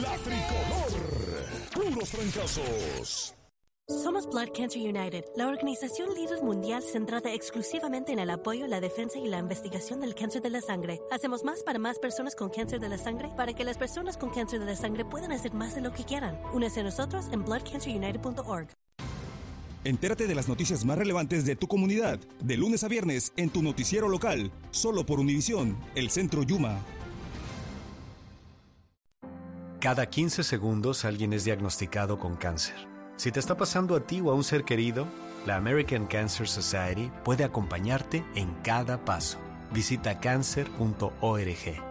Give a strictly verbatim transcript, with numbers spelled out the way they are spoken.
La tricolor. Puros fracasos. Somos Blood Cancer United, la organización líder mundial centrada exclusivamente en el apoyo, la defensa y la investigación del cáncer de la sangre. Hacemos más para más personas con cáncer de la sangre para que las personas con cáncer de la sangre puedan hacer más de lo que quieran. Únese a nosotros en blood cancer united punto org. Entérate de las noticias más relevantes de tu comunidad, de lunes a viernes en tu noticiero local, solo por Univisión, el Centro Yuma. Cada quince segundos alguien es diagnosticado con cáncer. Si te está pasando a ti o a un ser querido, la American Cancer Society puede acompañarte en cada paso. Visita cancer punto org.